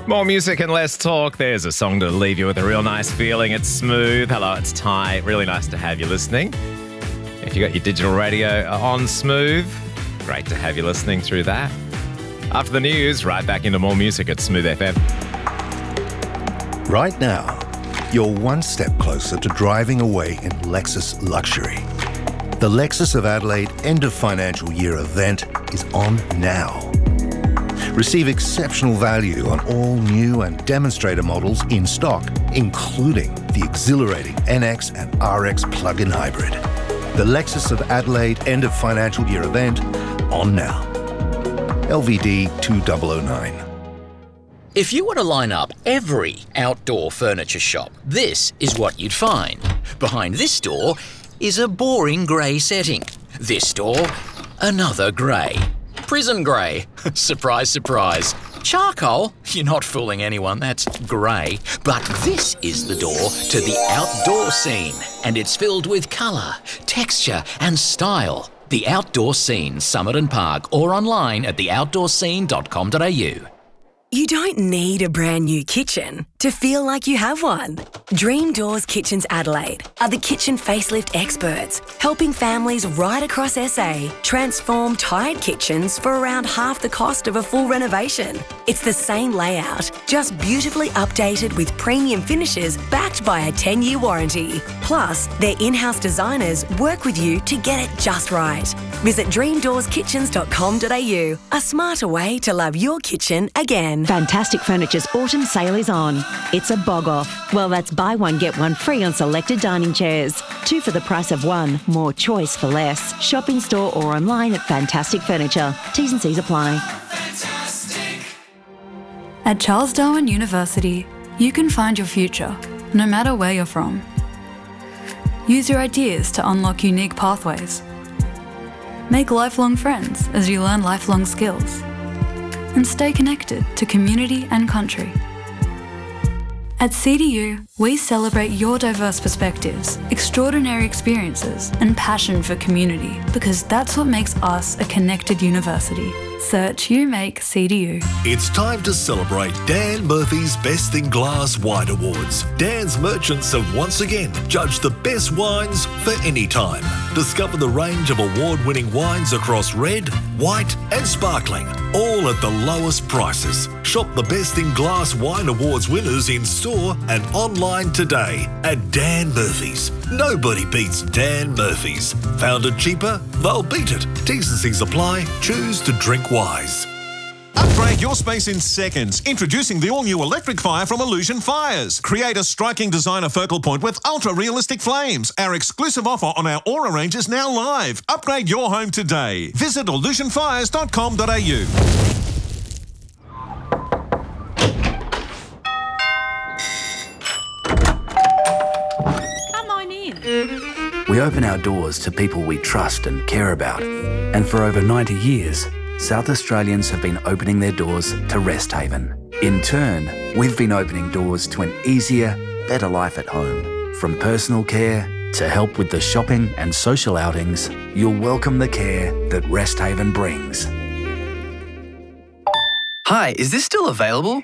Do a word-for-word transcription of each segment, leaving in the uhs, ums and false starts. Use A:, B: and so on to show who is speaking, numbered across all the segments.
A: More music and less talk. There's a song to leave you with a real nice feeling. It's Smooth. Hello, it's Ty. Really nice to have you listening. If you got your digital radio on Smooth, great to have you listening through that. After the news, right back into more music at Smooth F M.
B: Right now, you're one step closer to driving away in Lexus luxury. The Lexus of Adelaide end of financial year event is on now. Receive exceptional value on all new and demonstrator models in stock, including the exhilarating N X and R X plug-in hybrid. The Lexus of Adelaide end of financial year event on now. L V D two thousand nine.
C: If you were to line up every outdoor furniture shop, this is what you'd find. Behind this door is a boring grey setting. This door, another grey. Prison grey. Surprise, surprise. Charcoal? You're not fooling anyone, that's grey. But this is the door to the outdoor scene, and it's filled with colour, texture and style. The Outdoor Scene, Summit and Park, or online at the outdoor scene dot com dot a u.
D: You don't need a brand new kitchen to feel like you have one. Dream Doors Kitchens Adelaide are the kitchen facelift experts, helping families right across S A transform tired kitchens for around half the cost of a full renovation. It's the same layout, just beautifully updated with premium finishes backed by a ten-year warranty. Plus, their in-house designers work with you to get it just right. Visit dream doors kitchens dot com dot a u, a smarter way to love your kitchen again.
E: Fantastic Furniture's autumn sale is on. It's a bog off. Well, that's buy one, get one free on selected dining chairs. Two for the price of one. More choice for less. Shop in store or online at Fantastic Furniture. T's and C's apply.
F: Fantastic. At Charles Darwin University, you can find your future, no matter where you're from. Use your ideas to unlock unique pathways. Make lifelong friends as you learn lifelong skills. And stay connected to community and country. At C D U, we celebrate your diverse perspectives, extraordinary experiences, and passion for community, because that's what makes us a connected university. Search You Make C D U.
G: It's time to celebrate Dan Murphy's Best in Glass Wine Awards. Dan's merchants have once again judged the best wines for any time. Discover the range of award-winning wines across red, white and sparkling, all at the lowest prices. Shop the Best in Glass Wine Awards winners in store and online today at Dan Murphy's. Nobody beats Dan Murphy's. Found it cheaper? They'll beat it. T's and C's apply. Choose to drink wise.
H: Upgrade your space in seconds. Introducing the all-new electric fire from Illusion Fires. Create a striking designer focal point with ultra-realistic flames. Our exclusive offer on our Aura range is now live. Upgrade your home today. Visit illusion fires dot com dot a u.
I: Come on in.
J: We open our doors to people we trust and care about. And for over ninety years, South Australians have been opening their doors to Rest Haven. In turn, we've been opening doors to an easier, better life at home. From personal care to help with the shopping and social outings, you'll welcome the care that Rest Haven brings.
K: Hi, is this still available?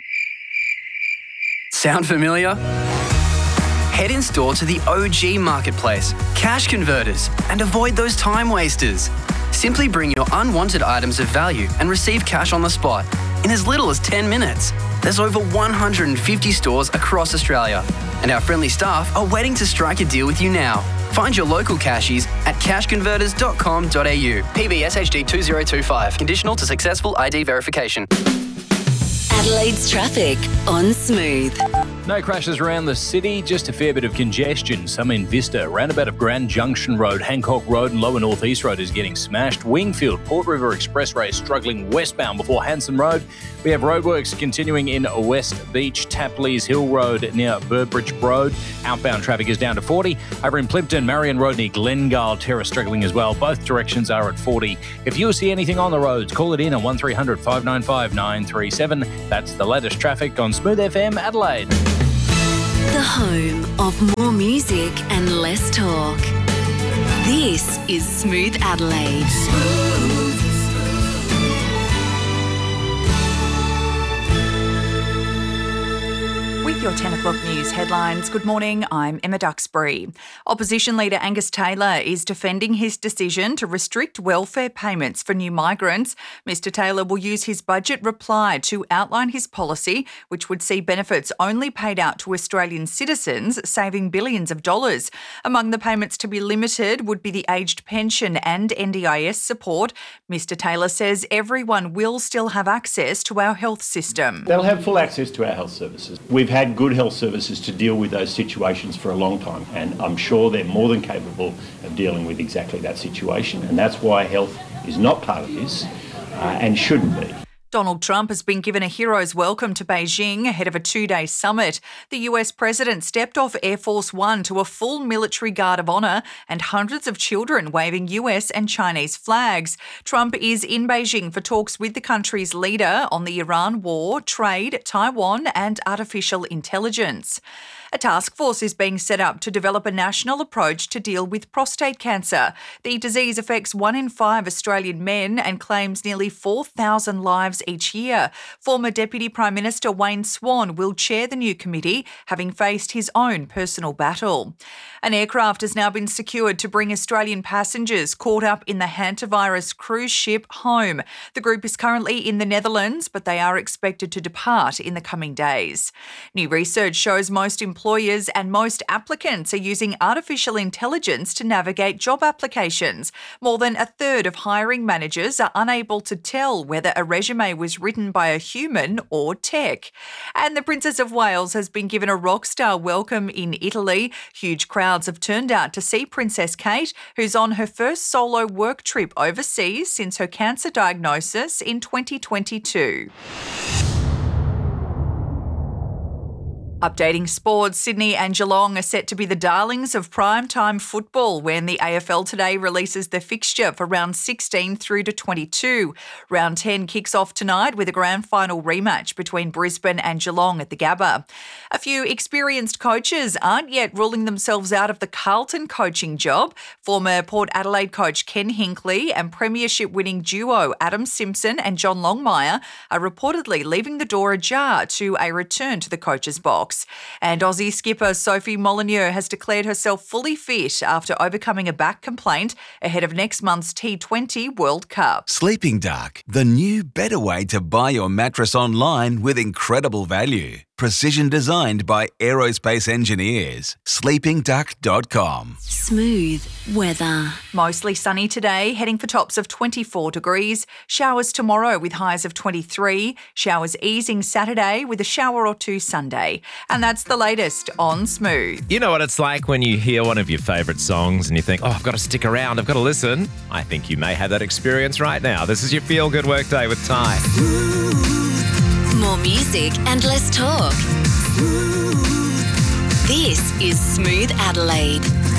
K: Sound familiar? Head in store to the O G Marketplace, Cash Converters, and avoid those time wasters. Simply bring your unwanted items of value and receive cash on the spot in as little as ten minutes. There's over one hundred fifty stores across Australia, and our friendly staff are waiting to strike a deal with you now. Find your local cashies at cash converters dot com dot a u. P B S H D two zero two five. Conditional to successful I D verification.
D: Adelaide's traffic on Smooth.
L: No crashes around the city, just a fair bit of congestion. Some in Vista, roundabout of Grand Junction Road, Hancock Road and Lower North East Road is getting smashed. Wingfield, Port River Expressway struggling westbound before Hanson Road. We have roadworks continuing in West Beach, Tapleys Hill Road near Burbridge Road. Outbound traffic is down to forty. Over in Plimpton, Marion Road near Glengale Terrace struggling as well. Both directions are at forty. If you see anything on the roads, call it in on one three hundred five nine five nine three seven. That's the latest traffic on Smooth F M Adelaide.
D: The home of more music and less talk. This is Smooth Adelaide. Smooth, smooth.
M: with your ten o'clock news headlines. Good morning, I'm Emma Duxbury. Opposition leader Angus Taylor is defending his decision to restrict welfare payments for new migrants. Mr Taylor will use his budget reply to outline his policy, which would see benefits only paid out to Australian citizens, saving billions of dollars. Among the payments to be limited would be the aged pension and N D I S support. Mr Taylor says everyone will still have access to our health system.
N: They'll have full access to our health services. We've had good health services to deal with those situations for a long time, and I'm sure they're more than capable of dealing with exactly that situation, and that's why health is not part of this uh, and shouldn't be.
M: Donald Trump has been given a hero's welcome to Beijing ahead of a two-day summit. The U S president stepped off Air Force One to a full military guard of honour and hundreds of children waving U S and Chinese flags. Trump is in Beijing for talks with the country's leader on the Iran war, trade, Taiwan and artificial intelligence. A task force is being set up to develop a national approach to deal with prostate cancer. The disease affects one in five Australian men and claims nearly four thousand lives each year. Former Deputy Prime Minister Wayne Swan will chair the new committee, having faced his own personal battle. An aircraft has now been secured to bring Australian passengers caught up in the hantavirus cruise ship home. The group is currently in the Netherlands, but they are expected to depart in the coming days. New research shows most employers and most applicants are using artificial intelligence to navigate job applications. More than a third of hiring managers are unable to tell whether a resume was written by a human or tech. And the Princess of Wales has been given a rock star welcome in Italy. Huge crowds have turned out to see Princess Kate, who's on her first solo work trip overseas since her cancer diagnosis in twenty twenty-two. Updating sports, Sydney and Geelong are set to be the darlings of primetime football when the A F L today releases the fixture for round sixteen through to twenty-two. Round ten kicks off tonight with a grand final rematch between Brisbane and Geelong at the Gabba. A few experienced coaches aren't yet ruling themselves out of the Carlton coaching job. Former Port Adelaide coach Ken Hinkley and premiership-winning duo Adam Simpson and John Longmire are reportedly leaving the door ajar to a return to the coach's box. And Aussie skipper Sophie Molyneux has declared herself fully fit after overcoming a back complaint ahead of next month's T twenty World Cup.
O: Sleeping Duck, the new better way to buy your mattress online with incredible value. Precision designed by aerospace engineers. sleeping duck dot com.
D: Smooth weather.
M: Mostly sunny today, heading for tops of twenty-four degrees. Showers tomorrow with highs of twenty-three. Showers easing Saturday with a shower or two Sunday. And that's the latest on Smooth.
A: You know what it's like when you hear one of your favourite songs and you think, oh, I've got to stick around, I've got to listen. I think you may have that experience right now. This is your Feel Good Workday with Ty.
D: More music and less talk. This is Smooth Adelaide.